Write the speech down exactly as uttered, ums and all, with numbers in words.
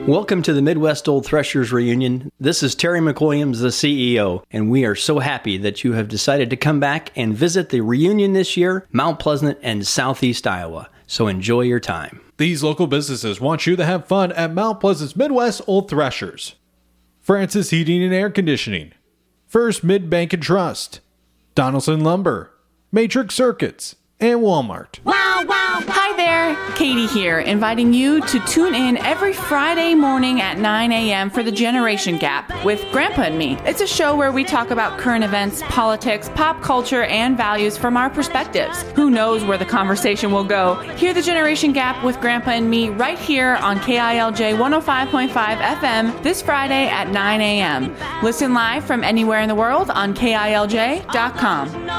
Welcome to the Midwest Old Threshers reunion. This is Terry McWilliams, the C E O, and we are so happy that you have decided to come back and visit the reunion this year, Mount Pleasant and Southeast Iowa. So enjoy your time. These local businesses want you to have fun at Mount Pleasant's Midwest Old Threshers. Francis Heating and Air Conditioning, First Mid-Bank and Trust, Donaldson Lumber, Matrix Circuits, and Walmart. Wow, wow. Hi there, Katie here, inviting you to tune in every Friday morning at nine a.m. for The Generation Gap with Grandpa and Me. It's a show where we talk about current events, politics, pop culture, and values from our perspectives. Who knows where the conversation will go? Hear The Generation Gap with Grandpa and Me right here on K I L J one oh five point five F M this Friday at nine a.m. Listen live from anywhere in the world on K I L J dot com.